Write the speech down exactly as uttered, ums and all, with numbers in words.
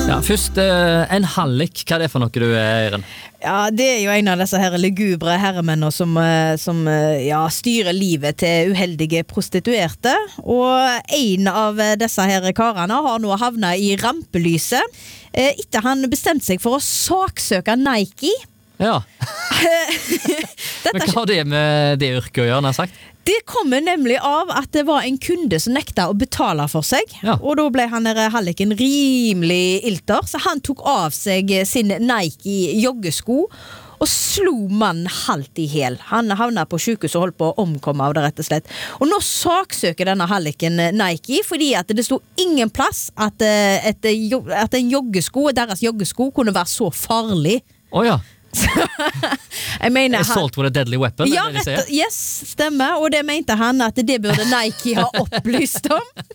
Ja, først eh, en hallik, hva er det for noe du er, Eiren? Ja, det er jo en av disse her lugubre herremennene som, eh, som eh, ja, styrer livet til uheldige prostituerte. Og en av disse her karene har nå havnet i rampelyset eh, etter han bestemte seg for å saksøke Nike. Ja. Men hva har det med det yrket å gjøre, han har sagt? Det kommer nemlig av at det var en kunde som nekta å betale for seg, ja. Og da ble han der halliken rimelig ilter, så han tok av seg sin Nike joggesko og slo mannen halvt i hel. Han havnet på sykehus og holdt på å omkomme av det, rett og slett. Og nå saksøker denne halliken Nike, fordi at det stod ingen plass at, et, at en joggesko, deres joggesko, kunne være så farlig. Åja. Oh, jeg mener Assault with a deadly weapon, ja, det de rett, yes, stemmer, og det mente han at det burde Nike ha opplyst om.